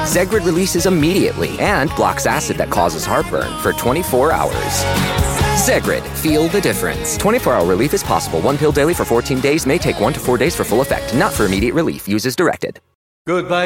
Zegrid releases immediately and blocks acid that causes heartburn for 24 hours. Zegrid, feel the difference. 24-hour relief is possible. 1 pill daily for 14 days may take 1 to 4 days for full effect. Not for immediate relief. Use as directed. Goodbye.